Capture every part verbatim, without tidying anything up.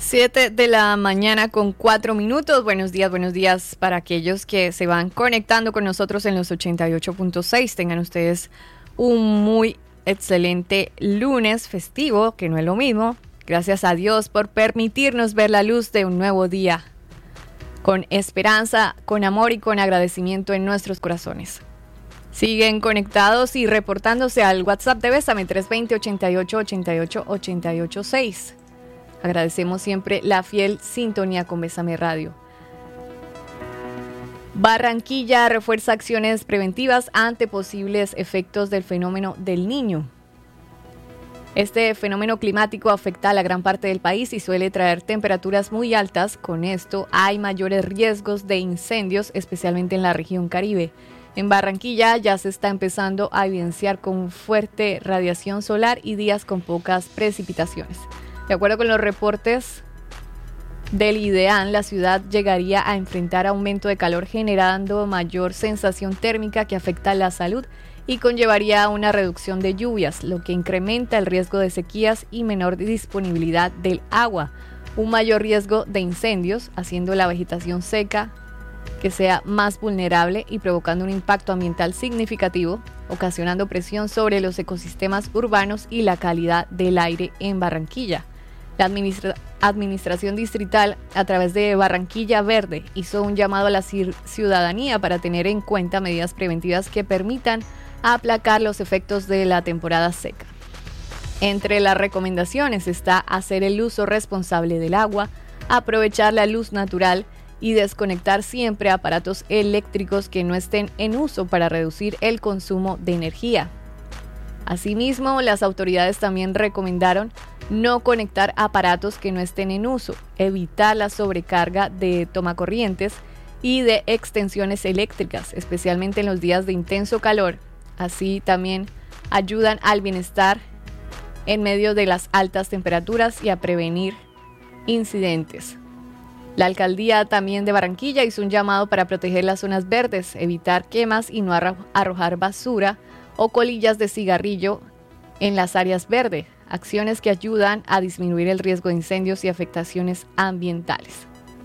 Siete de la mañana con cuatro minutos. Buenos días, buenos días para aquellos que se van conectando con nosotros en los ochenta y ocho punto seis. Tengan ustedes un muy excelente lunes festivo, que no es lo mismo. Gracias a Dios por permitirnos ver la luz de un nuevo día, con esperanza, con amor y con agradecimiento en nuestros corazones. Siguen conectados y reportándose al WhatsApp de Bésame tres dos cero, ochenta y ocho, ochenta y ocho, ochenta y ocho seis. Agradecemos siempre la fiel sintonía con Bésame Radio. Barranquilla refuerza acciones preventivas ante posibles efectos del fenómeno del Niño. Este fenómeno climático afecta a la gran parte del país y suele traer temperaturas muy altas. Con esto hay mayores riesgos de incendios, especialmente en la región Caribe. En Barranquilla ya se está empezando a evidenciar con fuerte radiación solar y días con pocas precipitaciones. De acuerdo con los reportes del IDEAN, la ciudad llegaría a enfrentar aumento de calor generando mayor sensación térmica que afecta a la salud y conllevaría a una reducción de lluvias, lo que incrementa el riesgo de sequías y menor disponibilidad del agua, un mayor riesgo de incendios, haciendo la vegetación seca que sea más vulnerable y provocando un impacto ambiental significativo, ocasionando presión sobre los ecosistemas urbanos y la calidad del aire en Barranquilla. La administra- Administración Distrital, a través de Barranquilla Verde, hizo un llamado a la ciudadanía para tener en cuenta medidas preventivas que permitan aplacar los efectos de la temporada seca. Entre las recomendaciones está hacer el uso responsable del agua, aprovechar la luz natural y desconectar siempre aparatos eléctricos que no estén en uso para reducir el consumo de energía. Asimismo, las autoridades también recomendaron no conectar aparatos que no estén en uso, evitar la sobrecarga de tomacorrientes y de extensiones eléctricas, especialmente en los días de intenso calor. Así también ayudan al bienestar en medio de las altas temperaturas y a prevenir incidentes. La alcaldía también de Barranquilla hizo un llamado para proteger las zonas verdes, evitar quemas y no arrojar basura o colillas de cigarrillo en las áreas verdes, acciones que ayudan a disminuir el riesgo de incendios y afectaciones ambientales.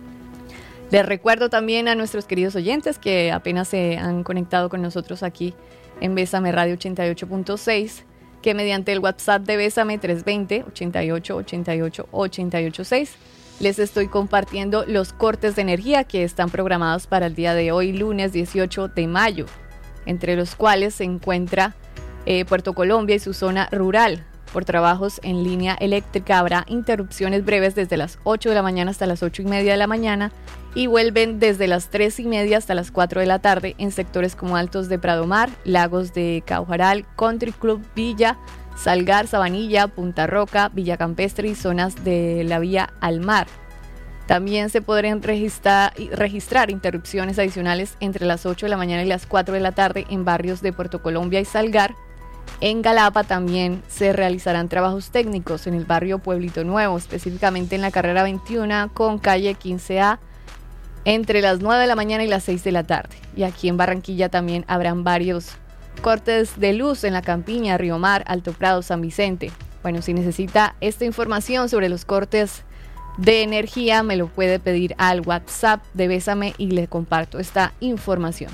Les recuerdo también a nuestros queridos oyentes que apenas se han conectado con nosotros aquí en Bésame Radio ochenta y ocho punto seis, que mediante el WhatsApp de Bésame tres dos cero, ochenta y ocho, ochenta y ocho, ochenta y ocho seis les estoy compartiendo los cortes de energía que están programados para el día de hoy, lunes dieciocho de mayo, entre los cuales se encuentra eh, Puerto Colombia y su zona rural. Por trabajos en línea eléctrica habrá interrupciones breves desde las ocho de la mañana hasta las ocho y media de la mañana y vuelven desde las tres y media hasta las cuatro de la tarde en sectores como Altos de Pradomar, Lagos de Caujaral, Country Club Villa, Salgar, Sabanilla, Punta Roca, Villa Campestre y zonas de la vía al mar. También se podrán registrar, registrar interrupciones adicionales entre las ocho de la mañana y las cuatro de la tarde en barrios de Puerto Colombia y Salgar. En Galapa también se realizarán trabajos técnicos en el barrio Pueblito Nuevo, específicamente en la carrera veintiuno con calle quince A, entre las nueve de la mañana y las seis de la tarde. Y aquí en Barranquilla también habrán varios cortes de luz en la Campiña, Río Mar, Alto Prado, San Vicente. Bueno, si necesita esta información sobre los cortes de energía, me lo puede pedir al WhatsApp de Bésame y le comparto esta información.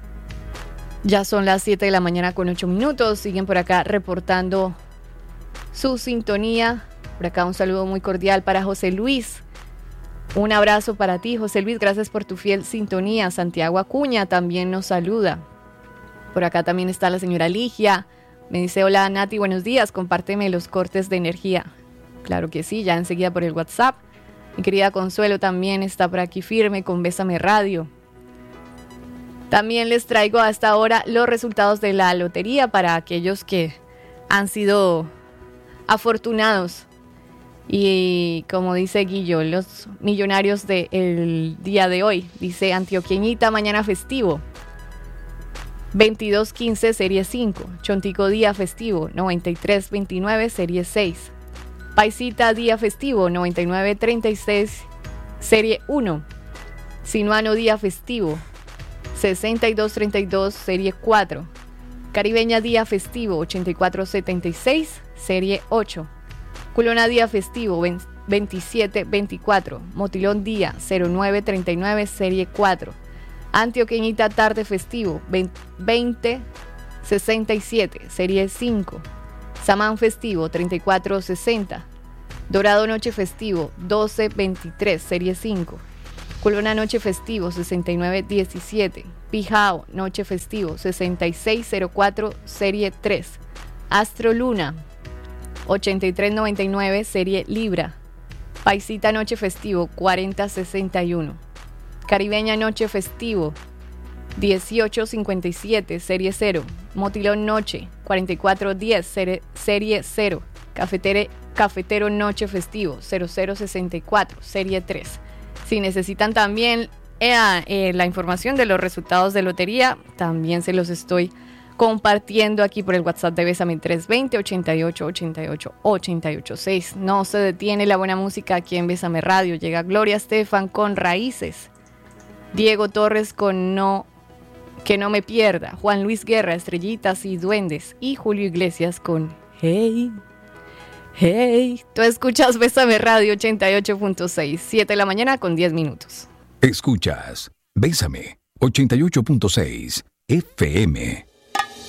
Ya son las siete de la mañana con ocho minutos. Siguen por acá reportando su sintonía. Por acá un saludo muy cordial para José Luis. Un abrazo para ti, José Luis. Gracias por tu fiel sintonía. Santiago Acuña también nos saluda. Por acá también está la señora Ligia. Me dice, hola Nati, buenos días. Compárteme los cortes de energía. Claro que sí, ya enseguida por el WhatsApp. Mi querida Consuelo también está por aquí firme con Bésame Radio. También les traigo a esta hora los resultados de la lotería para aquellos que han sido afortunados. Y como dice Guillo, los millonarios del día de hoy. Dice Antioqueñita, mañana festivo. veintidós quince, serie cinco. Chontico, día festivo. noventa y tres veintinueve, serie seis. Paisita, día festivo. noventa y nueve treinta y seis, serie uno. Sinuano, día festivo. sesenta y dos treinta y dos, serie cuatro. Caribeña, día festivo. ochenta y cuatro setenta y seis, serie ocho. Culona día festivo veintisiete veinticuatro. Motilón día cero nueve treinta y nueve serie cuatro. Antioqueñita tarde festivo veinte sesenta y siete serie cinco. Samán festivo treinta y cuatro sesenta. Dorado noche festivo doce veintitrés serie cinco. Culona noche festivo sesenta y nueve diecisiete. Pijao noche festivo sesenta y seis cero cuatro serie tres. Astro Luna ochenta y tres noventa y nueve serie Libra. Paisita noche festivo cuarenta sesenta y uno. Caribeña noche festivo dieciocho cincuenta y siete serie cero. Motilón noche cuarenta y cuatro diez serie, serie cero. Cafetere, cafetero noche festivo cero cero sesenta y cuatro serie tres. Si necesitan también eh, eh, la información de los resultados de lotería, también se los estoy compartiendo aquí por el WhatsApp de Bésame tres dos cero, ochenta y ocho, ochenta y ocho, ochenta y ocho seis. No se detiene la buena música aquí en Bésame Radio. Llega Gloria Estefan con Raíces, Diego Torres con No, que no me pierda, Juan Luis Guerra, Estrellitas y Duendes, y Julio Iglesias con Hey, Hey. Tú escuchas Bésame Radio ochenta y ocho punto seis, siete de la mañana con diez minutos. Escuchas Bésame ochenta y ocho punto seis F M.